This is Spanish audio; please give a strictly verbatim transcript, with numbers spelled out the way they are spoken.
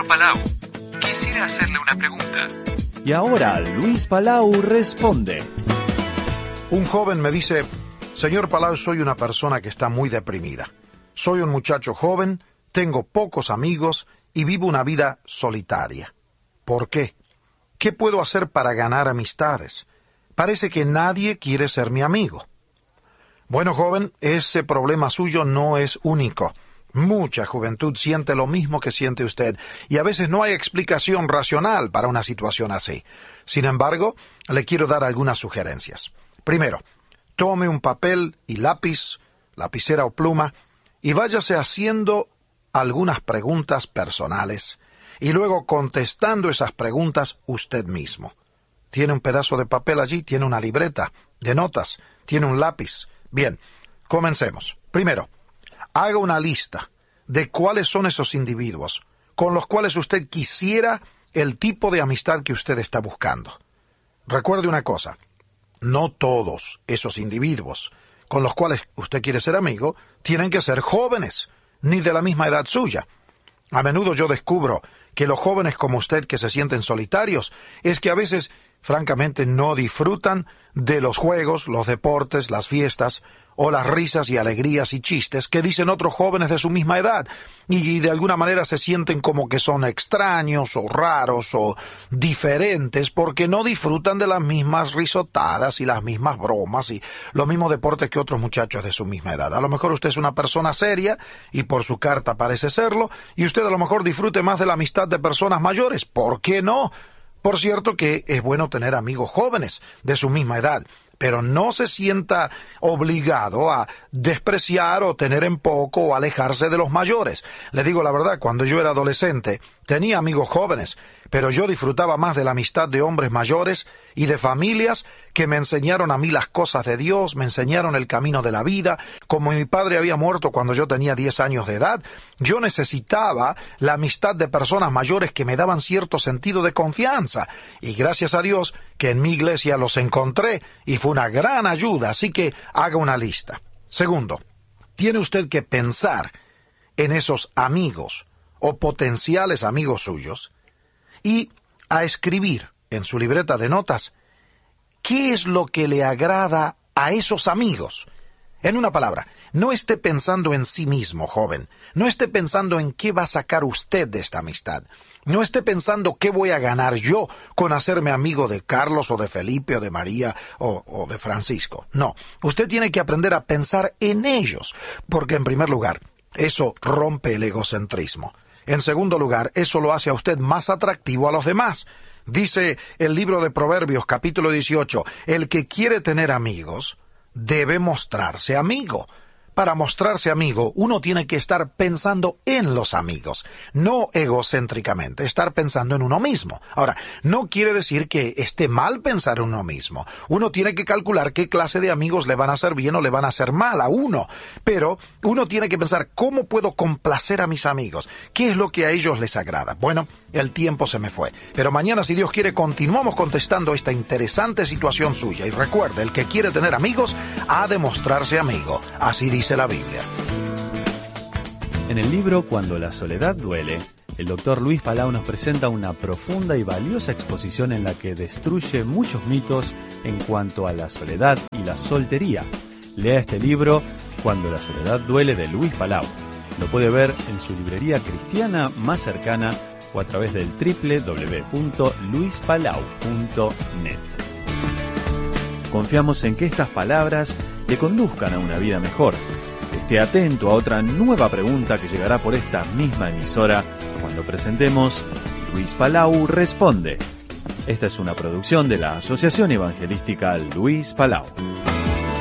Palau. Quisiera hacerle una pregunta. Y ahora Luis Palau responde. Un joven me dice: señor Palau, soy una persona que está muy deprimida. Soy un muchacho joven, tengo pocos amigos y vivo una vida solitaria. ¿Por qué? ¿Qué puedo hacer para ganar amistades? Parece que nadie quiere ser mi amigo. Bueno, joven, ese problema suyo no es único. Mucha juventud siente lo mismo que siente usted, y a veces no hay explicación racional para una situación así. Sin embargo, le quiero dar algunas sugerencias. Primero, tome un papel y lápiz, lapicera o pluma, y váyase haciendo algunas preguntas personales, y luego contestando esas preguntas usted mismo. ¿Tiene un pedazo de papel allí? ¿Tiene una libreta de notas? ¿Tiene un lápiz? Bien, comencemos. Primero, haga una lista de cuáles son esos individuos con los cuales usted quisiera el tipo de amistad que usted está buscando. Recuerde una cosa, no todos esos individuos con los cuales usted quiere ser amigo tienen que ser jóvenes, ni de la misma edad suya. A menudo yo descubro que los jóvenes como usted que se sienten solitarios es que a veces, francamente, no disfrutan de los juegos, los deportes, las fiestas, o las risas y alegrías y chistes que dicen otros jóvenes de su misma edad, y de alguna manera se sienten como que son extraños o raros o diferentes porque no disfrutan de las mismas risotadas y las mismas bromas y los mismos deportes que otros muchachos de su misma edad. A lo mejor usted es una persona seria y por su carta parece serlo, y usted a lo mejor disfrute más de la amistad de personas mayores. ¿Por qué no? Por cierto que es bueno tener amigos jóvenes de su misma edad, pero no se sienta obligado a despreciar o tener en poco o alejarse de los mayores. Le digo la verdad, cuando yo era adolescente tenía amigos jóvenes, pero yo disfrutaba más de la amistad de hombres mayores y de familias que me enseñaron a mí las cosas de Dios, me enseñaron el camino de la vida. Como mi padre había muerto cuando yo tenía diez años de edad, yo necesitaba la amistad de personas mayores que me daban cierto sentido de confianza. Y gracias a Dios que en mi iglesia los encontré y fue una gran ayuda, así que haga una lista. Segundo, tiene usted que pensar en esos amigos o potenciales amigos suyos y a escribir en su libreta de notas qué es lo que le agrada a esos amigos. En una palabra, no esté pensando en sí mismo, joven. No esté pensando en qué va a sacar usted de esta amistad. No esté pensando qué voy a ganar yo con hacerme amigo de Carlos o de Felipe o de María o, o de Francisco. No, usted tiene que aprender a pensar en ellos, porque en primer lugar, eso rompe el egocentrismo. En segundo lugar, eso lo hace a usted más atractivo a los demás. Dice el libro de Proverbios, capítulo dieciocho, el que quiere tener amigos debe mostrarse amigo. Para mostrarse amigo, uno tiene que estar pensando en los amigos, no egocéntricamente, estar pensando en uno mismo. Ahora, no quiere decir que esté mal pensar en uno mismo. Uno tiene que calcular qué clase de amigos le van a hacer bien o le van a hacer mal a uno. Pero uno tiene que pensar, ¿cómo puedo complacer a mis amigos? ¿Qué es lo que a ellos les agrada? Bueno, el tiempo se me fue. Pero mañana, si Dios quiere, continuamos contestando esta interesante situación suya. Y recuerde, el que quiere tener amigos ha de mostrarse amigo. Así dice la Biblia. En el libro Cuando la soledad duele, el doctor Luis Palau nos presenta una profunda y valiosa exposición en la que destruye muchos mitos en cuanto a la soledad y la soltería. Lea este libro Cuando la soledad duele, de Luis Palau. Lo puede ver en su librería cristiana más cercana o a través del doble u doble u doble u punto luis palau punto net. Confiamos en que estas palabras le conduzcan a una vida mejor. Esté atento a otra nueva pregunta que llegará por esta misma emisora cuando presentemos Luis Palau Responde. Esta es una producción de la Asociación Evangelística Luis Palau.